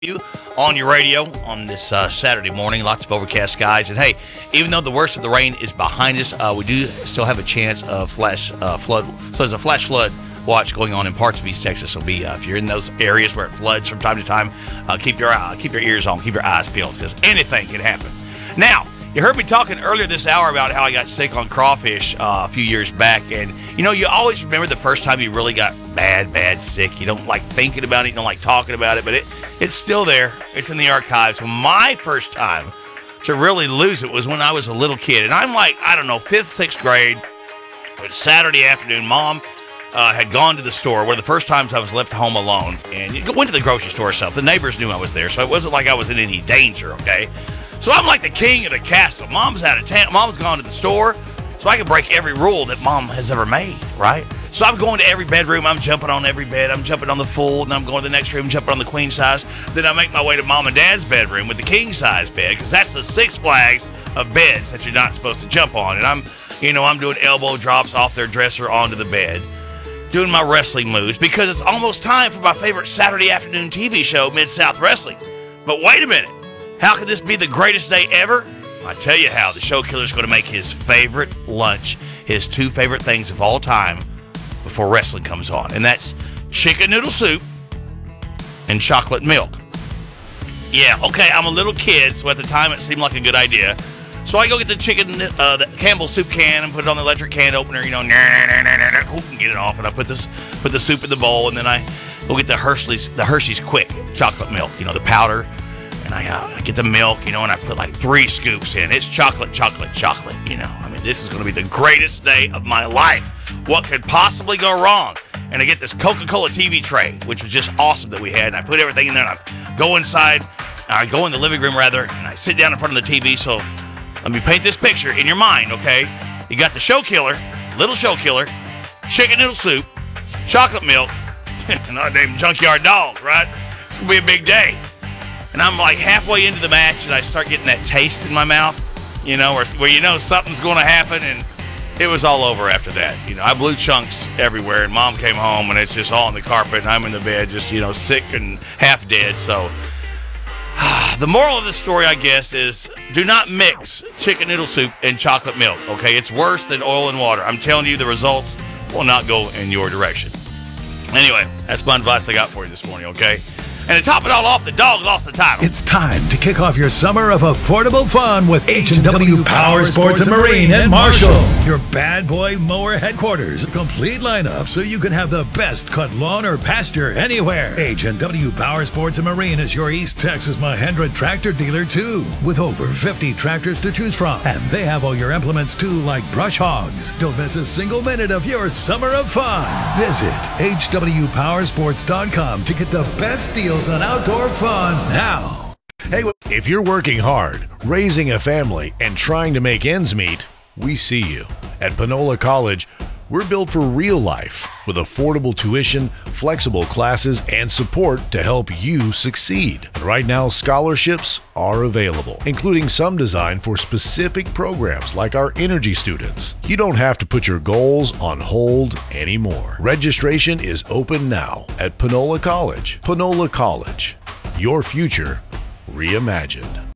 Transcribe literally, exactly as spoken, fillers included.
you on your radio on this uh, Saturday morning. Lots of overcast skies. And hey, even though the worst of the rain is behind us, uh, we do still have a chance of flash uh, flood. So there's a flash flood watch going on in parts of East Texas. So be uh, if you're in those areas where it floods from time to time, uh, keep your uh, keep your ears on, keep your eyes peeled, because anything can happen. Now, you heard me talking earlier this hour about how I got sick on crawfish uh, a few years back, and you know, you always remember the first time you really got bad, bad sick. You don't like thinking about it, you don't like talking about it, but it it's still there. It's in the archives. So my first time to really lose it was when I was a little kid, and I'm like, I don't know, fifth, sixth grade. It was Saturday afternoon. Mom uh, had gone to the store. One of the first times I was left home alone, and you went to the grocery store itself. The neighbors knew I was there, so it wasn't like I was in any danger. Okay. So I'm like the king of the castle. Mom's out of town. Mom's gone to the store, so I can break every rule that Mom has ever made, right? So I'm going to every bedroom. I'm jumping on every bed. I'm jumping on the full, and I'm going to the next room, jumping on the queen size. Then I make my way to Mom and Dad's bedroom with the king size bed, because that's the Six Flags of beds that you're not supposed to jump on. And I'm, you know, I'm doing elbow drops off their dresser onto the bed, doing my wrestling moves, because it's almost time for my favorite Saturday afternoon T V show, Mid-South Wrestling. But wait a minute. How could this be the greatest day ever? I tell you how. The show killer's going to make his favorite lunch, his two favorite things of all time before wrestling comes on. And that's chicken noodle soup and chocolate milk. Yeah, okay, I'm a little kid, so at the time it seemed like a good idea. So I go get the chicken, uh, the Campbell soup can and put it on the electric can opener, you know, and get it off. And I put this, put the soup in the bowl, and then I go get the Hershey's, the Hershey's Quick chocolate milk, you know, the powder. And I, uh, I get the milk, you know, and I put like three scoops in. It's chocolate, chocolate, chocolate, you know. I mean, this is going to be the greatest day of my life. What could possibly go wrong? And I get this Coca-Cola T V tray, which was just awesome that we had. And I put everything in there, and I go inside, I go in the living room, rather, and I sit down in front of the T V. So let me paint this picture in your mind, okay? You got the show killer, little show killer, chicken noodle soup, chocolate milk, and our damn junkyard dog, right? It's going to be a big day. And I'm like halfway into the match, and I start getting that taste in my mouth, you know, where, where you know something's going to happen, and it was all over after that. You know, I blew chunks everywhere, and Mom came home, and it's just all on the carpet, and I'm in the bed just, you know, sick and half dead. So the moral of the story, I guess, is do not mix chicken noodle soup and chocolate milk, okay? It's worse than oil and water. I'm telling you, the results will not go in your direction. Anyway, that's my advice I got for you this morning, okay? And to top it all off, the dog lost the title. It's time to kick off your summer of affordable fun with H and W Power Sports and Marine in Marshall. Your bad boy mower headquarters. A complete lineup so you can have the best cut lawn or pasture anywhere. H and W Power Sports and Marine is your East Texas Mahindra tractor dealer too, with over fifty tractors to choose from. And they have all your implements too, like brush hogs. Don't miss a single minute of your summer of fun. Visit H W Power Sports dot com to get the best deals on outdoor fun now. Hey, if you're working hard, raising a family, and trying to make ends meet, we see you. At Panola College, we're built for real life with affordable tuition, flexible classes, and support to help you succeed. And right now, scholarships are available, including some designed for specific programs like our energy students. You don't have to put your goals on hold anymore. Registration is open now at Panola College. Panola College, your future reimagined.